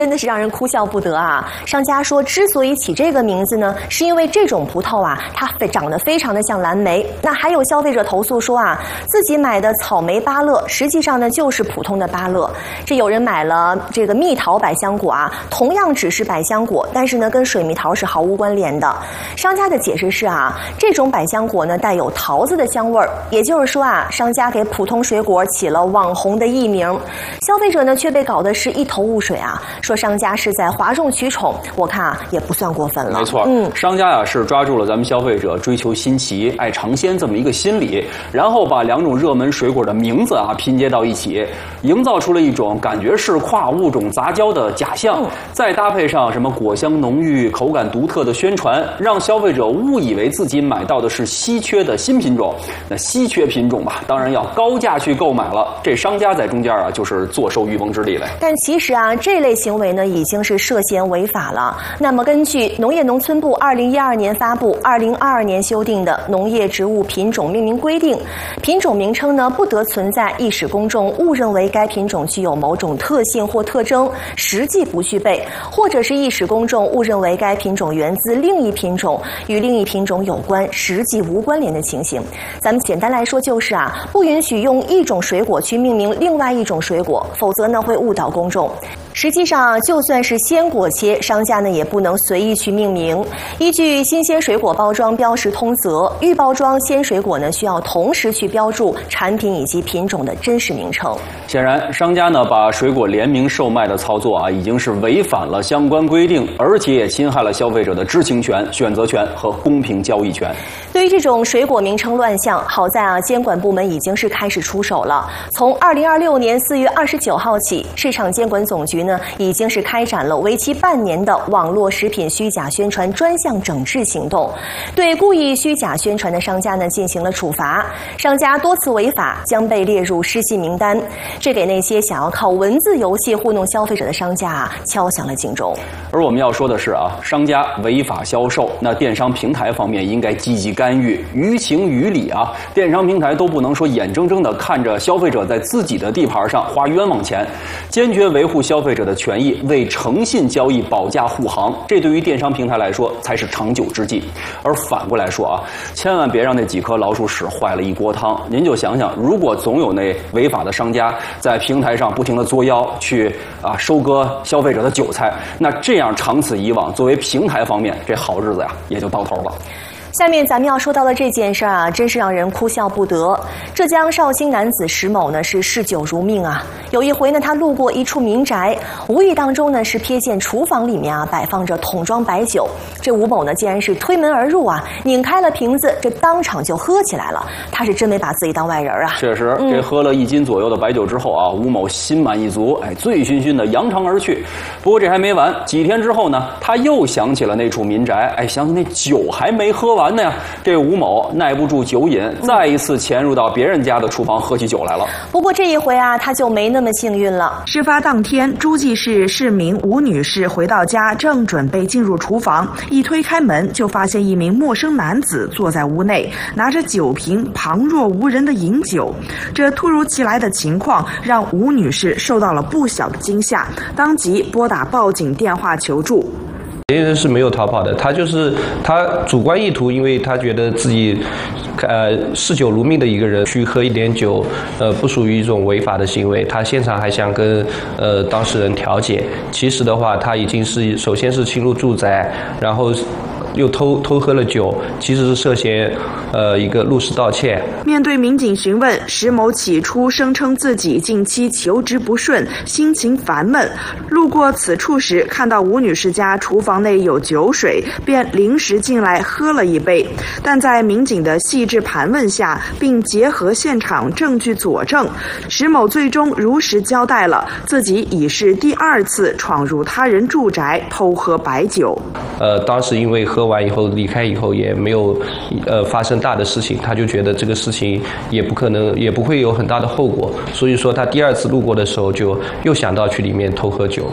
真的是让人哭笑不得啊！商家说，之所以起这个名字呢，是因为这种葡萄啊，它长得非常的像蓝莓。那还有消费者投诉说啊，自己买的草莓芭乐，实际上呢就是普通的芭乐。这有人买了这个蜜桃百香果啊，同样只是百香果，但是呢跟水蜜桃是毫无关联的。商家的解释是啊，这种百香果呢带有桃子的香味儿，也就是说啊，商家给普通水果起了网红的艺名，消费者呢却被搞得是一头雾水啊。说商家是在哗众取宠，我看啊也不算过分了。 没错，商家呀是抓住了咱们消费者追求新奇、爱尝鲜这么一个心理，然后把两种热门水果的名字啊拼接到一起，营造出了一种感觉是跨物种杂交的假象，再搭配上什么果香浓郁、口感独特的宣传，让消费者误以为自己买到的是稀缺的新品种。那稀缺品种吧，当然要高价去购买了。这商家在中间啊，就是坐收渔翁之利了。 但其实啊，这类行为呢，已经是涉嫌违法了。那么，根据农业农村部2012年发布、2022年修订的《农业植物品种命名规定》，品种名称呢不得存在易使公众误认为该品种具有某种特性或特征，实际不具备，或者是易使公众误认为该品种源自另一品种，与另一品种有关，实际无关联的情形。咱们简单来说就是啊，不允许用一种水果去命名另外一种水果，否则呢会误导公众。实际上，就算是鲜果切，商家呢也不能随意去命名。依据《新鲜水果包装标识通则》，预包装鲜水果呢需要同时去标注产品以及品种的真实名称。 显然，商家呢把水果联名售卖的操作啊，已经是违反了相关规定，而且也侵害了消费者的知情权、选择权和公平交易权。 对于这种水果名称乱象，好在啊，监管部门已经是开始出手了。从2026年4月29号起，市场监管总局呢已经是开展了为期半年的网络食品虚假宣传专项整治行动，对故意虚假宣传的商家呢进行了处罚，商家多次违法将被列入失信名单。这给那些想要靠文字游戏糊弄消费者的商家啊敲响了警钟。 而我们要说的是啊，商家违法销售，那电商平台方面应该积极干预，于情于理啊，电商平台都不能说眼睁睁的看着消费者在自己的地盘上花冤枉钱，坚决维护消费者的权益，为诚信交易保驾护航，这对于电商平台来说才是长久之计。而反过来说啊，千万别让那几颗老鼠屎坏了一锅汤。您就想想，如果总有那违法的商家在平台上不停的作妖，去收割消费者的韭菜，那这样长此以往，作为平台方面，这好日子呀也就到头了。 下面咱们要说到的这件事啊，真是让人哭笑不得。浙江绍兴男子石某呢是嗜酒如命啊。有一回呢，他路过一处民宅，无意当中呢是瞥见厨房里面啊摆放着桶装白酒。这吴某呢竟然是推门而入啊，拧开了瓶子，这当场就喝起来了。他是真没把自己当外人啊。 确实，这喝了1斤左右的白酒之后啊，吴某心满意足，醉醺醺的扬长而去。不过这还没完，几天之后呢，他又想起了那处民宅，想起那酒还没喝完呢呀。这吴某耐不住酒瘾，再一次潜入到别人家的厨房喝起酒来了。 不过这一回啊，他就没那么幸运了。 事发当天，诸暨市市民吴女士回到家，正准备进入厨房，一推开门就发现一名陌生男子坐在屋内，拿着酒瓶旁若无人的饮酒。这突如其来的情况让吴女士受到了不小的惊吓，当即拨打报警电话求助。 嫌疑人是没有逃跑的，他主观意图，因为他觉得自己嗜酒如命的一个人去喝一点酒，不属于一种违法的行为。他现场还想跟当事人调解，其实的话，他已经是首先是侵入住宅，然后又偷喝了酒，其实是涉嫌一个入室盗窃。 面对民警询问，石某起初声称自己近期求职不顺，心情烦闷，路过此处时看到吴女士家厨房内有酒水，便临时进来喝了一杯。但在民警的细致盘问下，并结合现场证据佐证，石某最终如实交代了自己已是第2次闯入他人住宅偷喝白酒。 当时因为喝完以后离开以后也没有发生大的事情，他就觉得这个事情也不可能也不会有很大的后果，所以说他第2次路过的时候就又想到去里面偷喝酒。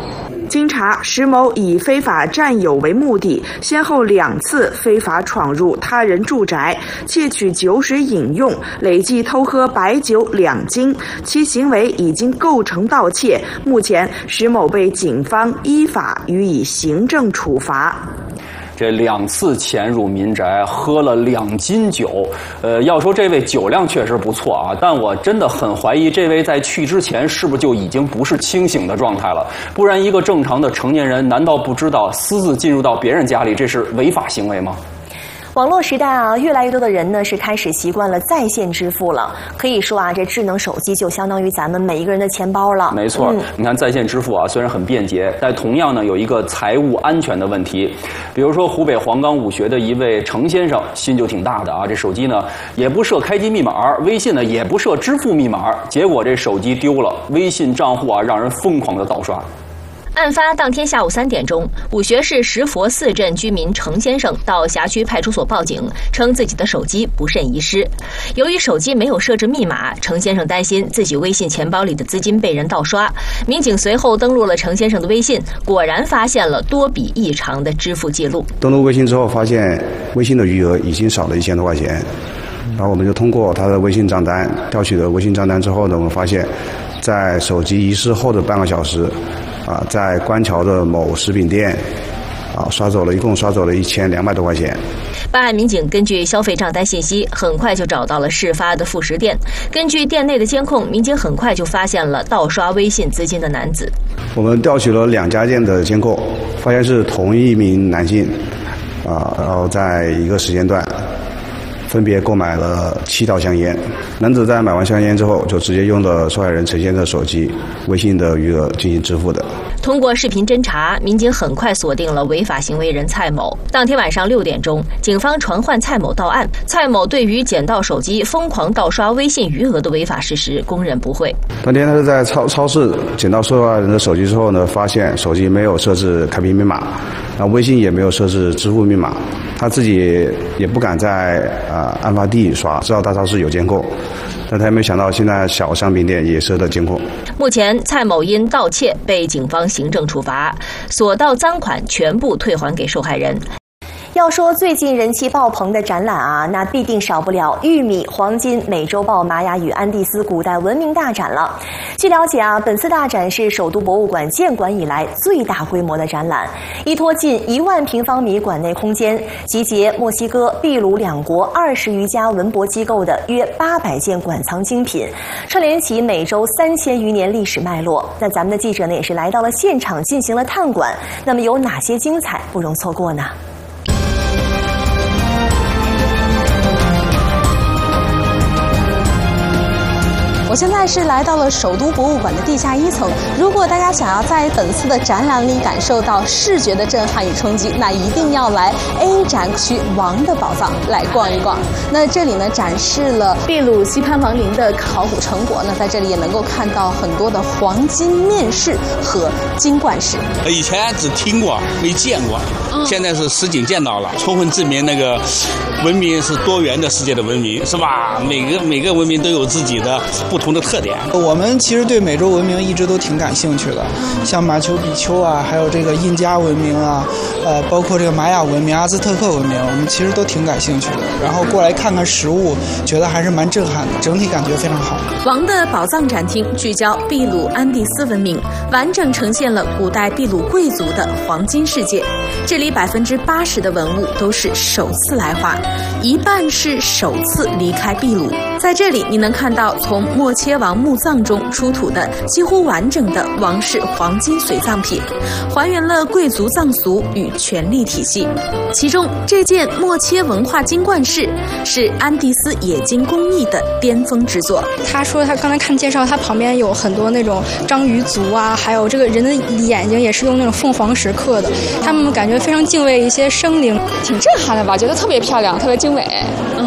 经查，石某以非法占有为目的，先后2次非法闯入他人住宅，窃取酒水饮用，累计偷喝白酒2斤，其行为已经构成盗窃。目前，石某被警方依法予以行政处罚。 这2次潜入民宅，喝了2斤酒。要说这位酒量确实不错啊，但我真的很怀疑这位在去之前是不是就已经不是清醒的状态了？不然一个正常的成年人，难道不知道私自进入到别人家里，这是违法行为吗？ 网络时代啊，越来越多的人呢是开始习惯了在线支付了。可以说啊，这智能手机就相当于咱们每一个人的钱包了。 没错，你看在线支付啊，虽然很便捷，但同样呢有一个财务安全的问题。比如说湖北黄冈武学的一位程先生，心就挺大的啊，这手机呢也不设开机密码，微信呢也不设支付密码，结果这手机丢了，微信账户啊让人疯狂的盗刷。 案发当天下午3点钟，武学市石佛寺镇居民程先生到辖区派出所报警，称自己的手机不慎遗失。由于手机没有设置密码，程先生担心自己微信钱包里的资金被人盗刷。民警随后登录了程先生的微信，果然发现了多笔异常的支付记录。 登录微信之后，发现微信的余额已经少了1000多块钱。然后我们就通过他的微信账单调取的微信账单之后呢，我们发现，在手机遗失后的半个小时。在官桥的某食品店，一共刷走了1200多块钱。 办案民警根据消费账单信息，很快就找到了事发的副食店。根据店内的监控，民警很快就发现了盗刷微信资金的男子。 我们调取了2家店的监控，发现是同一名男性，然后在一个时间段。分别购买了7套香烟，男子在买完香烟之后，就直接用了受害人陈先生的手机、微信的余额进行支付的。 通过视频侦查，民警很快锁定了违法行为人蔡某。当天晚上6点钟，警方传唤蔡某到案。蔡某对于捡到手机、疯狂盗刷微信余额的违法事实供认不讳。 当天他是在超市捡到受害人的手机之后呢，发现手机没有设置开屏密码，微信也没有设置支付密码，他自己也不敢在案发地刷，知道大超市有监控，但他也没想到现在小商品店也设了监控。 目前蔡某因盗窃被警方行政处罚，所盗赃款全部退还给受害人。 要说最近人气爆棚的展览啊，那必定少不了玉米、黄金、美洲豹、玛雅与安第斯古代文明大展了。据了解啊，本次大展是首都博物馆建馆以来最大规模的展览，依托近1万平方米馆内空间，集结墨西哥、秘鲁2国20余家文博机构的约800件馆藏精品，串联起美洲3000余年历史脉络。那咱们的记者呢，也是来到了现场进行了探馆。那么有哪些精彩不容错过呢？ 我现在是来到了首都博物馆的地下1层。如果大家想要在本次的展览里感受到视觉的震撼与冲击，那一定要来 A 展区王的宝藏来逛一逛。那这里呢展示了秘鲁西潘王陵的考古成果，那在这里也能够看到很多的黄金面饰和金冠饰。 以前只听过没见过，现在是实景见到了，充分证明那个文明是多元的世界的文明，是吧？每个文明都有自己的不同的特点。 我们其实对美洲文明一直都挺感兴趣的，像马丘比丘啊，还有这个印加文明啊，包括这个玛雅文明、阿兹特克文明，我们其实都挺感兴趣的。然后过来看看实物，觉得还是蛮震撼的，整体感觉非常好。 王的宝藏展厅聚焦秘鲁安第斯文明，完整呈现了古代秘鲁贵族的黄金世界。这里80%的文物都是首次来华，一半是首次离开秘鲁。在这里，你能看到从莫切王墓葬中出土的几乎完整的王室黄金随葬品，还原了贵族葬俗与权力体系。其中，这件莫切文化金冠饰是安第斯冶金工艺的巅峰之作。 他说他刚才看介绍，他旁边有很多那种章鱼足啊，还有这个人的眼睛也是用那种凤凰石刻的，他们感觉非常敬畏一些生灵， 挺震撼的吧？觉得特别漂亮，特别精美。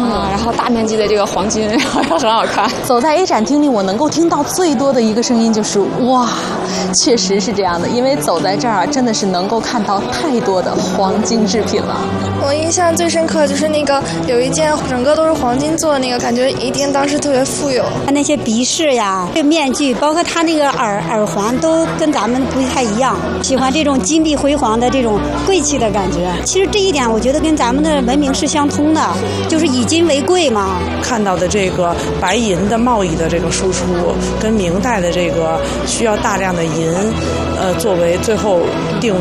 然后大面积的这个黄金，很好看。 走在 A 展厅里，我能够听到最多的一个声音就是哇，确实是这样的，因为走在这儿真的是能够看到太多的黄金制品了。 我印象最深刻就是那个有一件整个都是黄金做的那个，感觉一定当时特别富有。 那些鼻饰呀、这面具，包括他那个耳环，都跟咱们不太一样。喜欢这种金碧辉煌的这种贵气的感觉。其实这一点，我觉得跟咱们的文明是相通的，就是以金为贵嘛。 看到的这个白银的贸易的这个输出，跟明代的这个需要大量的银，作为最后定